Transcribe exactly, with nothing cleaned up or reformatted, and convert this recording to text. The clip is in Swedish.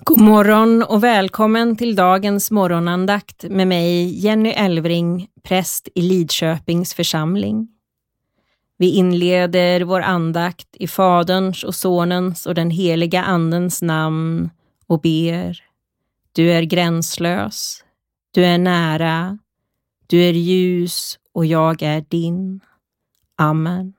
God morgon och välkommen till dagens morgonandakt med mig Jenny Elvring, präst i Lidköpings församling. Vi inleder vår andakt i Faderns och Sonens och den heliga Andens namn och ber: Du är gränslös, du är nära, du är ljus och jag är din. Amen.